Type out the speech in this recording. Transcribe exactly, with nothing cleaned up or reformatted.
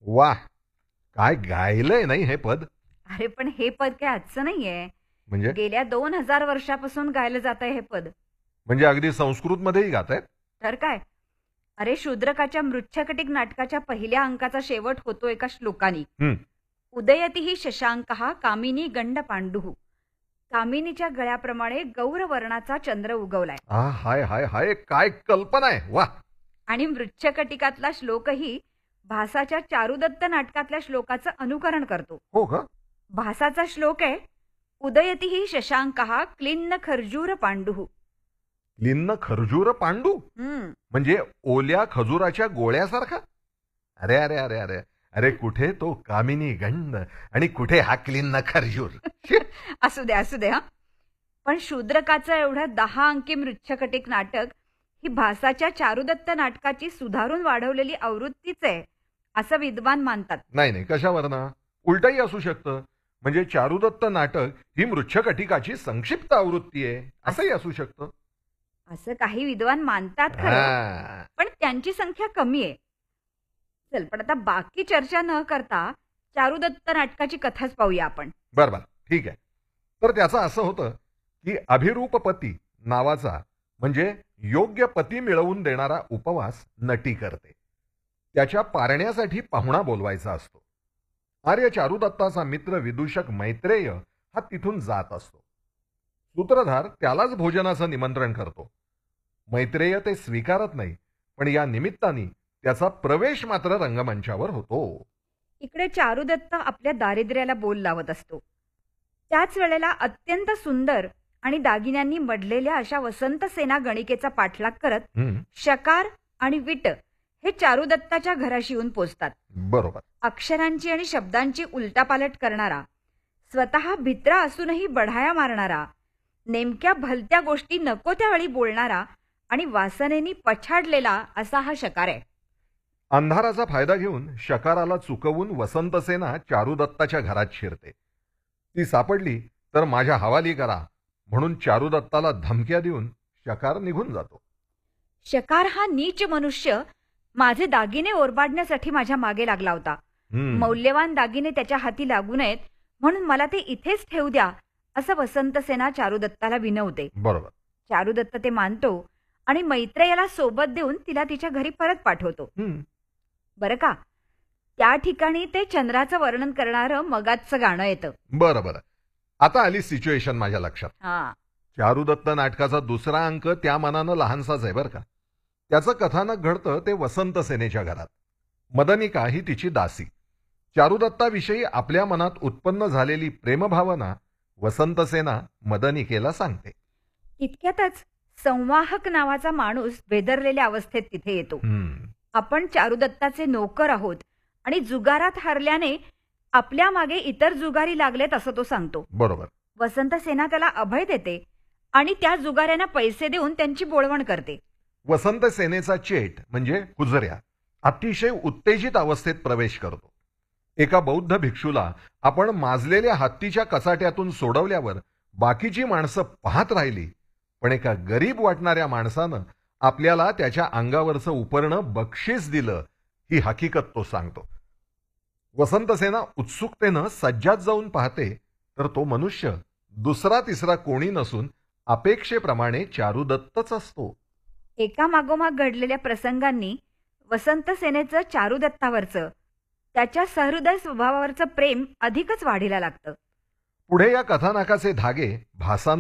वाह! काय गायलंय नाही हे पद. अरे पण हे पद काय आजचं नाहीये. म्हणजे गेल्या दोन हजार वर्षापासून गायलं जात आहे हे पद. म्हणजे अगदी संस्कृतमध्येही गातायत? तर काय, अरे शूद्रकाच्या मृच्छकटिक नाटकाच्या पहिल्या अंकाचा शेवट होतो एका श्लोकानी. हं. उदयती शशांकः कामिनी गंड पांडुः. कामिनीच्या गळ्याप्रमाणे गौरवर्णाचा चंद्र उगवलाय. आ, हाय हाय हाय काय कल्पना आहे. वाह! आणि मृच्छकटिकातला श्लोकही भासाच्या चारुदत्त नाटकातल्या श्लोकाचं अनुकरण करतो. हो का? भासाचा श्लोक आहे, उदयती शशांकः क्लिन्न खर्जूर पांडुः. लिन्न खर्जूर पांडू हम्म म्हणजे ओल्या खजुराच्या गोळ्यासारखा. अरे अरे अरे अरे अरे कुठे तो कामिनी गंड आणि कुठे हा क्लिन्न खर्जूर. असू दे असू दे हा. पण शूद्रकाचं एवढं दहा अंकी मृच्छकटिक नाटक ही भासाच्या चारुदत्त नाटकाची सुधारून वाढवलेली आवृत्तीच आहे असं विद्वान मानतात. नाही नाही कशावर ना उलटही असू शकतं. म्हणजे चारुदत्त नाटक ही मृच्छकटिकाची संक्षिप्त आवृत्ती आहे असंही असू शकतं. असं काही विद्वान मानतात खरं, हा. पण त्यांची संख्या कमी आहे. चल पण आता बाकी चर्चा न करता चारुदत्त नाटकाची कथाच पाहूया आपण. बर बर ठीक आहे. तर त्याचं असं होतं की अभिरूपपती नावाचा म्हणजे योग्य पती मिळवून देणारा उपवास नटी करते. त्याच्या पारण्यासाठी पाहुणा बोलवायचा असतो. आर्य चारुदत्ताचा मित्र विदूषक मैत्रेय हा तिथून जात असतो. सूत्रधार त्यालाच भोजनाचं निमंत्रण करतो. मैत्रेय ते स्वीकारत नाही, पण या निमित्ताने त्याचा प्रवेश मात्र रंगमंचावर होतो. इकडे चारुदत्त आपल्या दारिद्र्याला बोल लावत असतो. त्याच वेळेला अत्यंत सुंदर आणि दागिन्यांनी मडलेल्या अशा वसंत सेना गणिकेचा पाठलाग करत हं, शकार आणि विट हे चारुदत्ताच्या घराशी येऊन पोचतात. बरोबर. अक्षरांची आणि शब्दांची उलटापालट करणारा, स्वतः भित्रा असूनही बढाया मारणारा, नेमक्या भलत्या गोष्टी नको त्यावेळी बोलणारा आणि वासनेनी पछाडलेला असा हा शकार आहे. अंधाराचा फायदा घेऊन शकाराला चुकवून वसंतसेना चारुदत्ताच्या घरात शिरते. ती सापडली तर माझ्या हवाली करा म्हणून चारुदत्ताला धमक्या देऊन शकार निघून जातो. शकार हा नीच मनुष्य माझे दागिने ओरबाडण्यासाठी माझ्या मागे लागला होता. हं, मौल्यवान दागिने त्याच्या हाती लागू नयेत म्हणून मला ते इथेच ठेवू द्या असं वसंतसेना चारुदत्ताला विनवते. बरोबर. चारुदत्त ते मानतो आणि मैत्रेयाला सोबत देऊन तिला तिच्या घरी परत पाठवतो. हं, बरं का, त्या ठिकाणी ते चंद्राचं वर्णन करणारं मगाचचं गाणं येतं. बरं बरं. आता आली सिच्युएशन माझ्या लक्षात. हा चारुदत्त नाटकाचा दुसरा अंक त्या मनानं लहानसाच आहे बरं का. त्याचं कथानक घडतं ते वसंत सेनेच्या घरात. मदनिका ही तिची दासी. चारुदत्ताविषयी आपल्या मनात उत्पन्न झालेली प्रेमभावना वसंतसेना मदनिकेला सांगते. इतक्यातच संवाहक नावाचा माणूस बेदरलेल्या अवस्थेत तिथे येतो. हं, आपण चारुदत्ताचे नोकर आहोत आणि जुगारात हरल्याने आपल्या मागे इतर जुगारी लागलेत असं तो सांगतो. बरोबर. वसंतसेना त्याला अभय देते आणि त्या जुगाऱ्यांना पैसे देऊन त्यांची बोळवण करते. वसंत सेनेचा चेट म्हणजे हुजऱ्या अतिशय उत्तेजित अवस्थेत प्रवेश करतो. एका बौद्ध भिक्षूला आपण माजलेल्या हत्तीच्या कचाट्यातून सोडवल्यावर बाकीची माणसं पाहत राहिली, पण एका गरीब वाटणाऱ्या माणसानं आपल्याला त्याच्या अंगावरचं उपरणं बक्षीस दिलं ही हकीकत तो सांगतो. वसंतसेना उत्सुकतेनं सज्जात जाऊन पाहते तर तो मनुष्य दुसरा तिसरा कोणी नसून अपेक्षेप्रमाणे चारुदत्तच असतो. एका मागोमाग घडलेल्या प्रसंगांनी वसंतसेनेचं चारुदत्तावरचं, त्याच्या सहृदय स्वभावावरचं प्रेम अधिकच वाढीला लागतं. पुढे या कथानकाचे धागे भासानं